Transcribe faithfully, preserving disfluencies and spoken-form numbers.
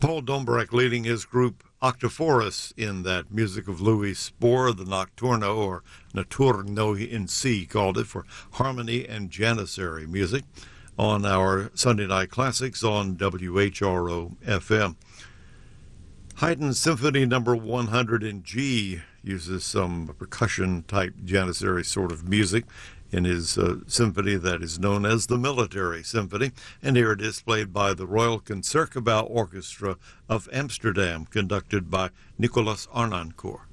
Paul Dombrecht leading his group Octophorus in that music of Louis Spohr, the Nocturno, or Notturno in C, called it, for harmony and janissary music on our Sunday Night Classics on W H R O F M. Haydn Symphony Number one hundred in G uses some percussion-type janissary sort of music in his uh, symphony that is known as the Military Symphony, and here it is played by the Royal Concertgebouw Orchestra of Amsterdam, conducted by Nicolas Arnoncourt.